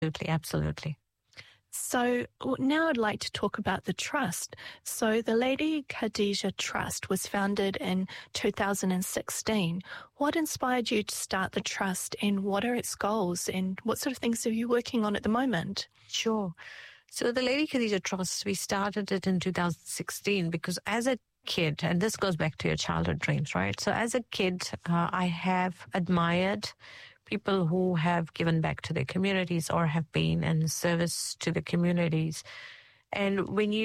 Absolutely. So now I'd like to talk about the trust. So the Lady Khadija Trust was founded in 2016. What inspired you to start the trust, and what are its goals, and what sort of things are you working on at the moment? Sure. So the Lady Khadija Trust, we started it in 2016 because as a kid, and this goes back to your childhood dreams, right? So as a kid, I have admired people who have given back to their communities or have been in service to the communities. And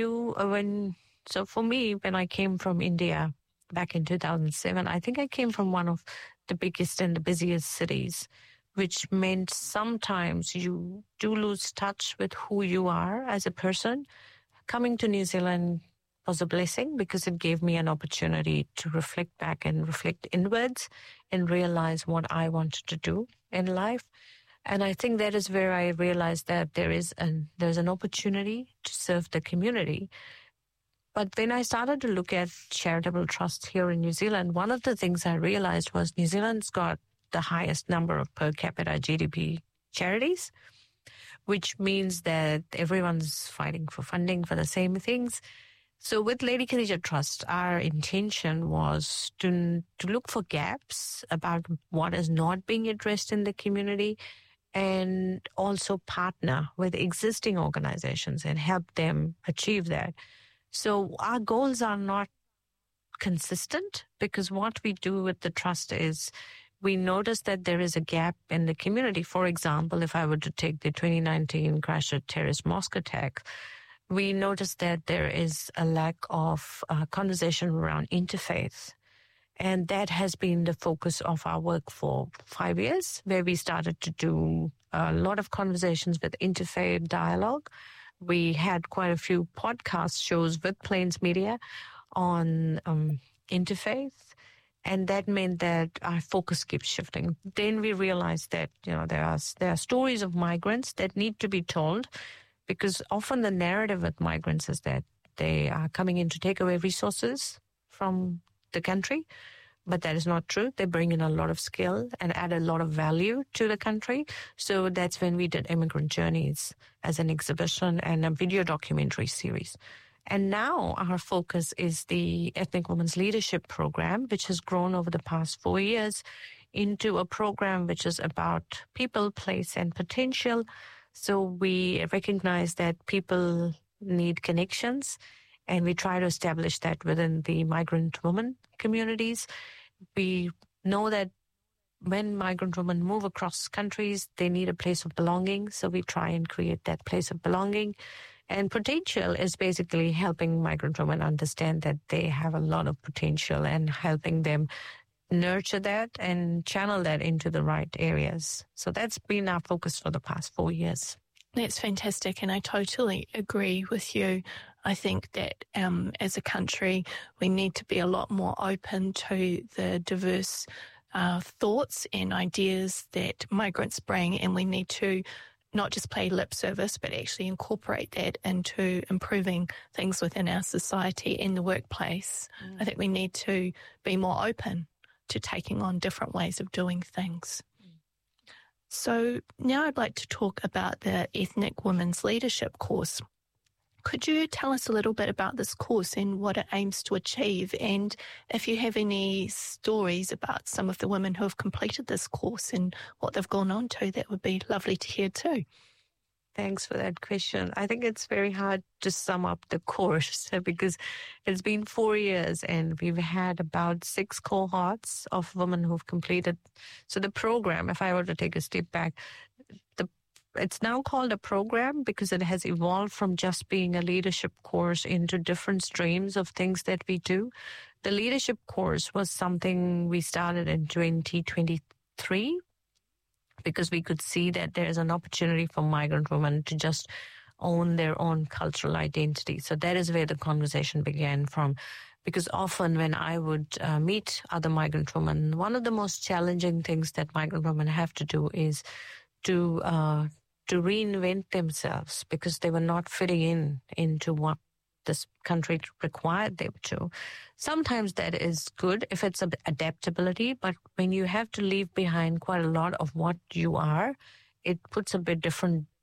so for me, when I came from India back in 2007, I think I came from one of the biggest and the busiest cities, which meant sometimes you do lose touch with who you are as a person. Coming to New Zealand was a blessing because it gave me an opportunity to reflect back and reflect inwards and realize what I wanted to do in life. And I think that is where I realized that there's an opportunity to serve the community. But when I started to look at charitable trusts here in New Zealand, one of the things I realized was New Zealand's got the highest number of per capita GDP charities, which means that everyone's fighting for funding for the same things. So with Lady Khadija Trust, our intention was to look for gaps about what is not being addressed in the community and also partner with existing organizations and help them achieve that. So our goals are not consistent because what we do with the trust is we notice that there is a gap in the community. For example, if I were to take the 2019 Christchurch terrorist mosque attack, we noticed that there is a lack of conversation around interfaith. And that has been the focus of our work for 5 years, where we started to do a lot of conversations with interfaith dialogue. We had quite a few podcast shows with Plains Media on interfaith. And that meant that our focus keeps shifting. Then we realized that, there are stories of migrants that need to be told, because often the narrative with migrants is that they are coming in to take away resources from the country, but that is not true. They bring in a lot of skill and add a lot of value to the country. So that's when we did Immigrant Journeys as an exhibition and a video documentary series. And now our focus is the Ethnic Women's Leadership Program, which has grown over the past 4 years into a program which is about people, place, and potential. So we recognize that people need connections, and we try to establish that within the migrant women communities. We know that when migrant women move across countries, they need a place of belonging. So we try and create that place of belonging. And potential is basically helping migrant women understand that they have a lot of potential and helping them nurture that and channel that into the right areas. So that's been our focus for the past 4 years. That's fantastic, and I totally agree with you. I think that as a country, we need to be a lot more open to the diverse thoughts and ideas that migrants bring, and we need to not just pay lip service, but actually incorporate that into improving things within our society and the workplace. I think we need to be more open to taking on different ways of doing things. So now I'd like to talk about the Ethnic Women's Leadership course. Could you tell us a little bit about this course and what it aims to achieve? And if you have any stories about some of the women who have completed this course and what they've gone on to, that would be lovely to hear too. Thanks for that question. I think it's very hard to sum up the course because it's been 4 years and we've had about 6 cohorts of women who've completed. So the program, if I were to take a step back, it's now called a program because it has evolved from just being a leadership course into different streams of things that we do. The leadership course was something we started in 2023 because we could see that there's an opportunity for migrant women to just own their own cultural identity. So that is where the conversation began from. Because often when I would meet other migrant women, one of the most challenging things that migrant women have to do is to reinvent themselves because they were not fitting into what this country required them to. Sometimes that is good if it's adaptability, but when you have to leave behind quite a lot of what you are, it puts a bit different